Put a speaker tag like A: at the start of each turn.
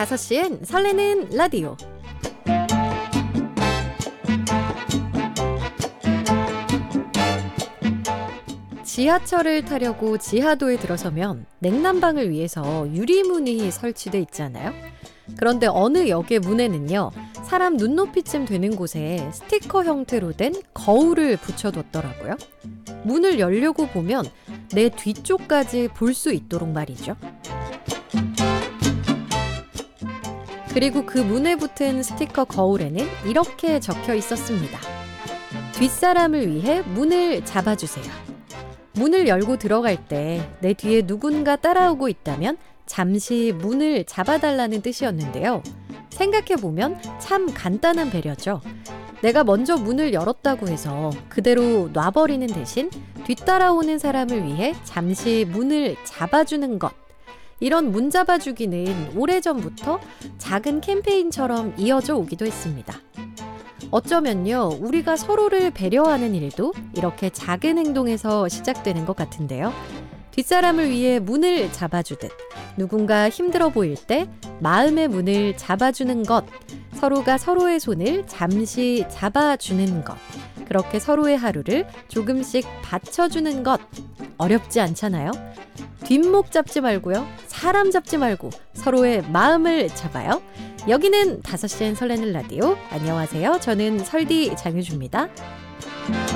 A: 5시엔 설레는 라디오. 지하철을 타려고 지하도에 들어서면 냉난방을 위해서 유리문이 설치돼 있잖아요. 그런데 어느 역의 문에는요, 사람 눈높이쯤 되는 곳에 스티커 형태로 된 거울을 붙여뒀더라고요. 문을 열려고 보면 내 뒤쪽까지 볼 수 있도록 말이죠. 그리고 그 문에 붙은 스티커 거울에는 이렇게 적혀 있었습니다. 뒷사람을 위해 문을 잡아주세요. 문을 열고 들어갈 때 내 뒤에 누군가 따라오고 있다면 잠시 문을 잡아달라는 뜻이었는데요. 생각해보면 참 간단한 배려죠. 내가 먼저 문을 열었다고 해서 그대로 놔버리는 대신 뒤따라오는 사람을 위해 잠시 문을 잡아주는 것. 이런 문 잡아주기는 오래전부터 작은 캠페인처럼 이어져 오기도 했습니다. 어쩌면요, 우리가 서로를 배려하는 일도 이렇게 작은 행동에서 시작되는 것 같은데요. 뒷사람을 위해 문을 잡아주듯 누군가 힘들어 보일 때 마음의 문을 잡아주는 것, 서로가 서로의 손을 잠시 잡아주는 것, 그렇게 서로의 하루를 조금씩 받쳐주는 것, 어렵지 않잖아요? 뒷목 잡지 말고요, 사람 잡지 말고 서로의 마음을 잡아요. 여기는 5시엔 설레는 라디오. 안녕하세요. 저는 설디 장유주입니다.